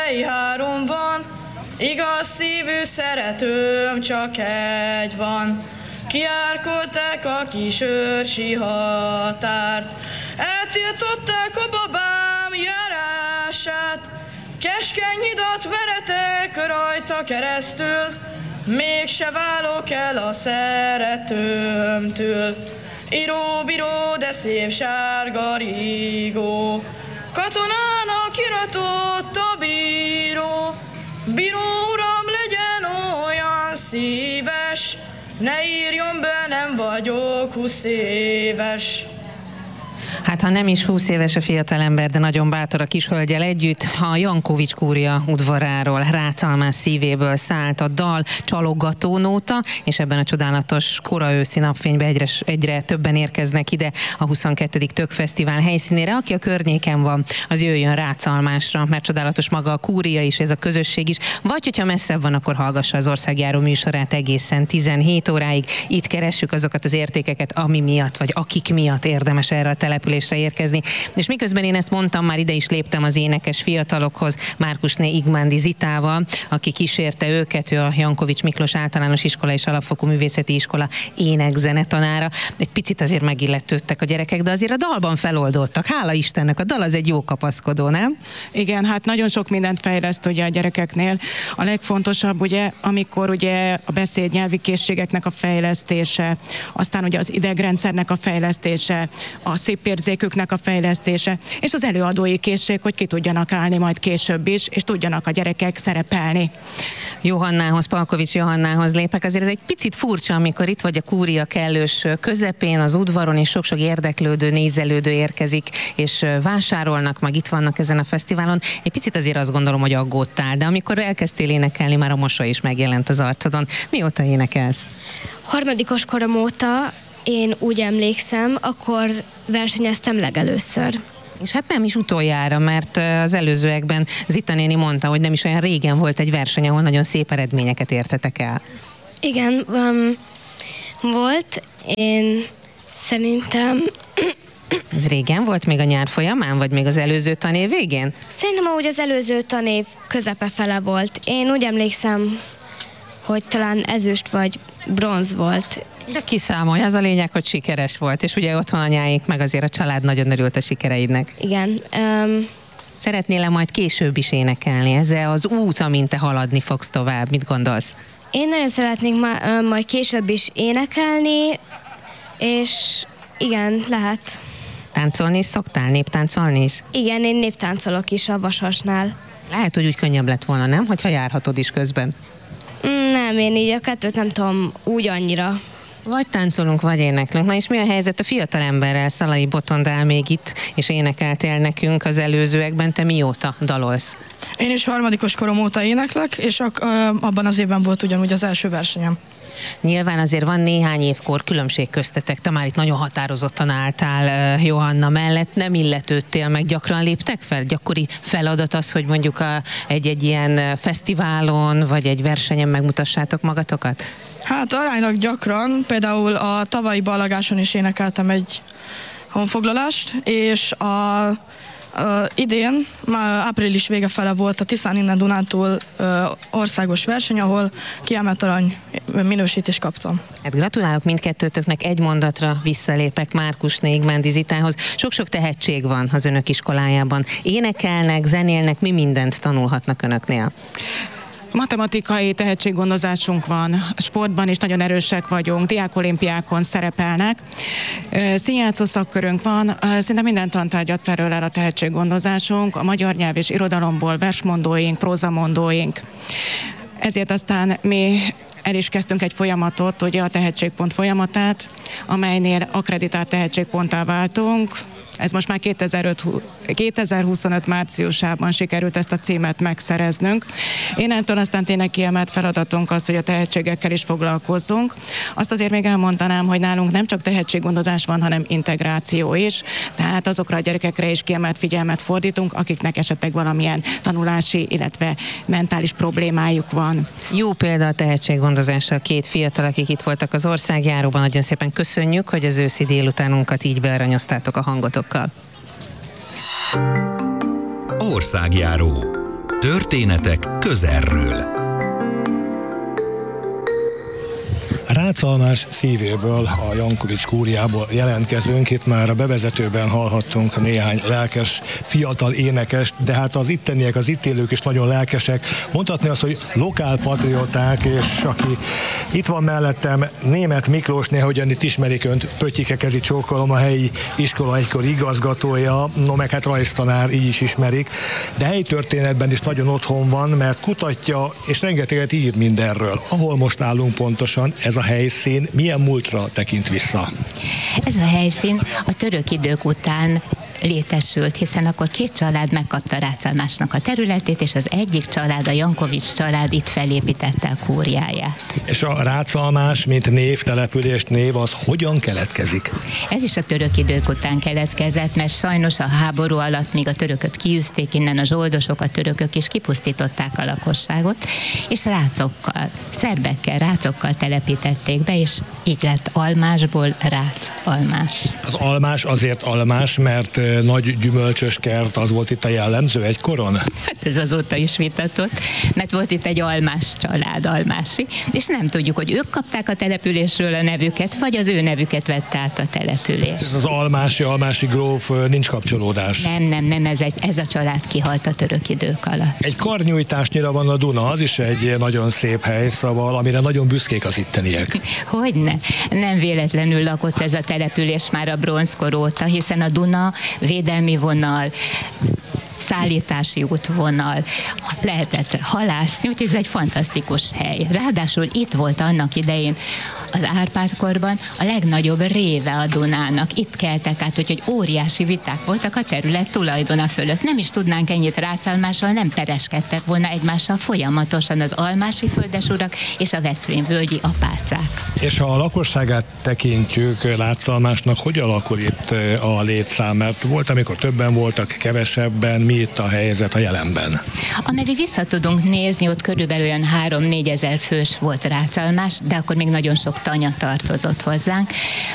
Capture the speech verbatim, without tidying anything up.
mely három van, igaz szívű szeretőm csak egy van. Kiárkolták a kis őrsi határt, eltiltották a babám járását, keskeny hidat veretek rajta keresztül, mégse válok el a szeretőmtől. Író-bíró, de szép sárga rigó, katonának iratott a bíró. Bíró uram, legyen olyan szíves, ne írjon be, nem vagyok húsz éves. Hát ha nem is húsz éves a fiatalember, de nagyon bátor a kis hölgyel együtt, a Jankovics kúria udvaráról, Rácalmás szívéből szállt a dal Csalogató nóta, és ebben a csodálatos kora őszi napfényben egyre, egyre többen érkeznek ide a huszonkettedik Tök Fesztivál helyszínére. Aki a környéken van, az jöjjön Rácalmásra, mert csodálatos maga a kúria is, ez a közösség is. Vagy hogyha messzebb van, akkor hallgassa az országjáró műsorát egészen tizenhét óráig. Itt keressük azokat az értékeket, ami miatt, vagy akik miatt érdemes erre a településre érkezni. És miközben én ezt mondtam, már ide is léptem az énekes fiatalokhoz, Márkusné Igmándi Zitával, aki kísérte őket, ő a Jankovics Miklós Általános Iskola és Alapfokú Művészeti Iskola ének-zenetanára. Egy picit azért megilletődtek a gyerekek, de azért a dalban feloldottak. Hála Istennek, a dal az egy jó kapaszkodó, nem? Igen, hát nagyon sok mindent fejleszt ugye a gyerekeknél. A legfontosabb ugye, amikor ugye a beszédnyelvi készségeknek a fejlesztése, aztán ugye az idegrendszernek a fejlesztése, a szép érzéküknek a fejlesztése, és az előadói készség, hogy ki tudjanak állni majd később is, és tudjanak a gyerekek szerepelni. Johannához, Palkovics Johannához lépek. Azért ez egy picit furcsa, amikor itt vagy a kúria kellős közepén, az udvaron, és sok-sok érdeklődő, nézelődő érkezik, és vásárolnak, meg itt vannak ezen a fesztiválon. Egy picit azért azt gondolom, hogy aggódtál, de amikor elkezdtél énekelni, már a mosoly is megjelent az arcodon. Mióta énekelsz? Harmadikos korom óta, én úgy emlékszem, akkor versenyeztem legelőször. És hát nem is utoljára, mert az előzőekben Zita néni mondta, hogy nem is olyan régen volt egy verseny, ahol nagyon szép eredményeket értetek el. Igen, um, volt. Én szerintem... Ez régen volt, még a nyár folyamán, vagy még az előző tanév végén? Szerintem ahogy az előző tanév közepe fele volt. Én úgy emlékszem, hogy talán ezüst vagy bronz volt. De kiszámolj, az a lényeg, hogy sikeres volt, és ugye otthon anyáik, meg azért a család nagyon örült a sikereidnek. Igen. Um, Szeretnél-e majd később is énekelni? Ez az út, amint te haladni fogsz tovább? Mit gondolsz? Én nagyon szeretnék ma, majd később is énekelni, és igen, lehet. Táncolni is szoktál? Néptáncolni is? Igen, én néptáncolok is a Vasasnál. Lehet, hogy úgy könnyebb lett volna, nem? Hogyha járhatod is közben. Nem, én így a kettőt nem tudom úgy annyira. Vagy táncolunk, vagy éneklünk. Na és mi a helyzet a fiatalemberrel? Szalai Botond áll még itt, és énekeltél nekünk az előzőekben. Te mióta dalolsz? Én is harmadikos korom óta éneklek, és ak- abban az évben volt ugyanúgy az első versenyem. Nyilván azért van néhány évkor különbség köztetek, te már itt nagyon határozottan álltál Johanna mellett, nem illetődtél meg, gyakran léptek fel? Gyakori feladat az, hogy mondjuk a, egy-egy ilyen fesztiválon, vagy egy versenyen megmutassátok magatokat? Hát aránylag gyakran, például a tavalyi ballagáson is énekeltem egy honfoglalást, és a Uh, idén, már április vége fele volt a Tiszán innen Dunántúl uh, országos verseny, ahol kiemelt arany minősítést kaptam. Hát gratulálok mindkettőtöknek, egy mondatra visszalépek Márkusné Igmándi Zitához. Sok-sok tehetség van az önök iskolájában. Énekelnek, zenélnek, mi mindent tanulhatnak önöknél? Matematikai tehetséggondozásunk van, sportban is nagyon erősek vagyunk, diákolimpiákon szerepelnek. Színjátszó szakkörünk van, szinte minden tantárgyat felölel a tehetséggondozásunk, a magyar nyelv és irodalomból versmondóink, prózamondóink. Ezért aztán mi el is kezdtünk egy folyamatot, ugye a tehetségpont folyamatát, amelynél akkreditált tehetségponttá váltunk. Ez most már kétezer-huszonöt márciusában sikerült ezt a címet megszereznünk. Innentől aztán tényleg kiemelt feladatunk az, hogy a tehetségekkel is foglalkozzunk. Azt azért még elmondanám, hogy nálunk nem csak tehetséggondozás van, hanem integráció is. Tehát azokra a gyerekekre is kiemelt figyelmet fordítunk, akiknek esetleg valamilyen tanulási, illetve mentális problémájuk van. Jó példa a tehetséggondozásra a két fiatal, akik itt voltak az országjáróban. Nagyon szépen köszönjük, hogy az őszi délutánunkat így bearanyoztátok a hangotokkal. Országjáró. Történetek közelről. Rácalmás szívéből, a Jankovics kúriából jelentkezünk. Itt már a bevezetőben hallhattunk néhány lelkes, fiatal énekest, de hát az itteniek, az itt élők is nagyon lelkesek. Mondhatni azt, hogy lokálpatrióták, és aki itt van mellettem, Németh Miklós, néhogyan itt ismerik önt, Pöttyike kezi csókolom, a helyi iskola egykori igazgatója, no meg hát rajztanár, így is ismerik, de helyi történetben is nagyon otthon van, mert kutatja, és rengeteget ír mindenről. Ahol most állunk pontosan, ez a helyszín milyen múltra tekint vissza? Ez a helyszín a török idők után létesült, hiszen akkor két család megkapta Rácalmásnak a területét, és az egyik család, a Jankovics család itt felépítette a kúriáját. És a Rácalmás, mint név, település név, az hogyan keletkezik? Ez is a török idők után keletkezett, mert sajnos a háború alatt, míg a törököt kiűzték innen, a zsoldosok, a törökök is kipusztították a lakosságot, és rácokkal, szerbekkel, rácokkal telepítették be, és így lett Almásból Rácalmás. Az Almás azért Almás, mert nagy gyümölcsös kert, az volt itt a jellemző egykoron? Hát ez azóta is vitatott, mert volt itt egy almás család, almási, és nem tudjuk, hogy ők kapták a településről a nevüket, vagy az ő nevüket vett át a település. Ez az almási, almási gróf, nincs kapcsolódás? Nem, nem, nem, ez, egy, ez a család kihalt a török idők alatt. Egy karnyújtásnyira van a Duna, az is egy nagyon szép hely, szóval amire nagyon büszkék az itteniek. Hogyne, nem véletlenül lakott ez a település már a bronzkor óta, hiszen a Duna védelmi vonal, szállítási útvonal, lehetett halászni, úgyhogy ez egy fantasztikus hely. Ráadásul itt volt annak idején az Árpád-korban a legnagyobb réve a Dunának. Itt keltek át, úgyhogy óriási viták voltak a terület tulajdona fölött. Nem is tudnánk ennyit Rácalmással, nem pereskedtek volna egymással folyamatosan az almási földesurak és a veszprémvölgyi apácák. És ha a lakosságát tekintjük Rácalmásnak, hogy alakul itt a létszám? Mert volt, amikor többen voltak, kevesebben, mi itt a helyzet a jelenben? Ameddig vissza tudunk nézni, ott körülbelül olyan három-négy ezer fős volt Rácalmás, de akkor még nagyon sok tanya tartozott hozzánk.